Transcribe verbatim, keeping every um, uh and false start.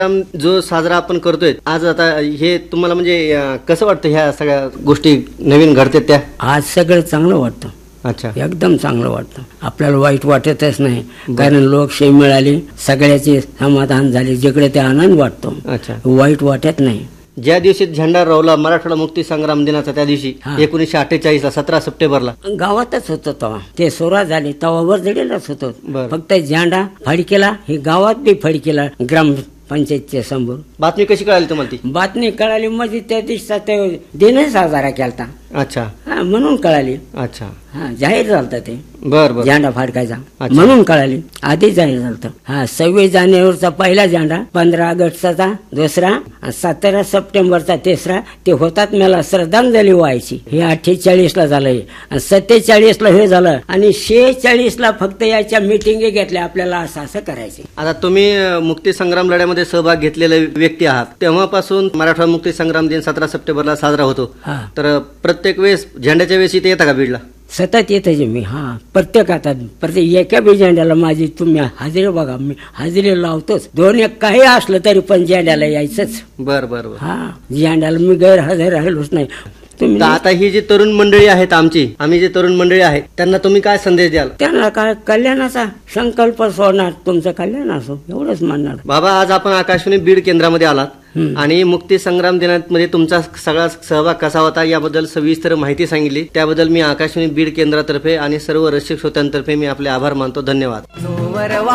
जो साजरा आपण करतोय आज, आता हे तुम्हाला म्हणजे अं, कसं वाटतं ह्या सगळ्या गोष्टी नवीन घडतात त्या? आज सगळं चांगलं वाटतं. अच्छा, एकदम चांगलं वाटतं. आपल्याला वाईट वाटतच नाही, कारण लोकशाही मिळाली, सगळ्याचे समाधान झाले, जिकडे ते आनंद वाटतो. अच्छा. वाईट वाटत नाही. ज्या दिवशी झेंडा रोवला मराठवाडा मुक्ती संग्राम दिनाचा, त्या दिवशी हा. एकोणीसशे अठ्ठेचाळीस ला सतरा सप्टेंबरला गावातच होतो तेव्हा, ते सोरा झाले तेव्हा वर जडेलच होतो. बरं. फक्त झेंडा फडकेला, हे गावात बी फडकेला ग्राम पंचायतच्या समोर. बातमी कशी कळाली तुम्हाला ती? बातमी कळाली म्हणजे त्या दिवसा ते दिनच साजरा केलता. अच्छा हा, म्हणून कळाली. अच्छा, हा, जाहीर झालता ते बर बर. झेंडा फाडकायचा, अच्छा. म्हणून कळाली. आधी जाहीर झालत. हा, सव्वीस जानेवारीचा पहिला झेंडा, पंधरा ऑगस्टचा दुसरा, आणि सतरा सप्टेंबरचा तिसरा. ते होतात मला श्रद्धांजली व्हायची. हे अठ्ठेचाळीस ला झालंय, आणि सत्तेचाळीस ला हे झालं, आणि शेहेचाळीस ला फक्त याच्या मिटिंगी घेतल्या आपल्याला असं असं करायचे. आता तुम्ही अं, मुक्ती संग्राम लढ्यामध्ये सहभाग घेतलेले व्यक्ती आहात, तेव्हापासून मराठवाडा मुक्ती संग्राम दिन सतरा सप्टेंबरला साजरा होतो. हा, तर प्रत्येक वेळेस झेंड्याच्या वेळेस इथे येता का बीडला? सतत येते मी. हा, प्रत्येक आता प्रत्येक एका बी झेंड्याला माझी तुम्ही हजेरी बघा, मी हजेरी लावतोच. दोन एक काही असलं तरी पण झेंड्याला यायचंच. बर बर बर. हा, झेंड्याला मी गैरहजर राहिलोच नाही. तुम्ही तर आता ही जी तरुण मंडळी आहेत आमची, आम्ही जे तरुण मंडळी आहेत, त्यांना तुम्ही काय संदेश द्याल? त्यांना काय कल्याणाचा संकल्प सोडणार, तुमचं कल्याण असो एवढंच मानणार. बाबा, आज आपण आकाशवाणी बीड केंद्रामध्ये आलात हम्म. आणि मुक्ती संग्राम दिनामध्ये तुमचा सगळा सहभाग कसा होता याबद्दल सविस्तर माहिती सांगितली. त्याबद्दल मी आकाशवाणी बीड केंद्रातर्फे आणि सर्व रसिक श्रोत्यांतर्फे मी आपले आभार मानतो. धन्यवाद.